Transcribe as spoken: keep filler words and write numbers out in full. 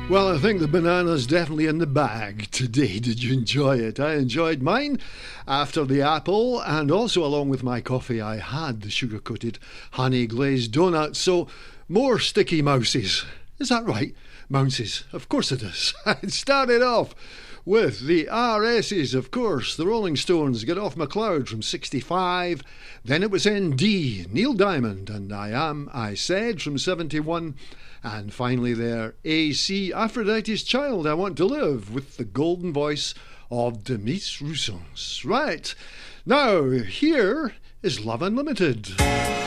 Well, I think the banana's definitely in the bag today. Did you enjoy it? I enjoyed mine after the apple, and also along with my coffee I had the sugar-coated honey glazed donut. So more sticky mouses. Is that right? Mounces. Of course it is. It started off with the R S's, of course. The Rolling Stones, Get Off My Cloud from sixty-five. Then it was N D, Neil Diamond, and I Am, I Said from seventy-one. And finally there, A C, Aphrodite's Child, I Want to Live, with the golden voice of Demis Roussos. Right, now here is Love Unlimited.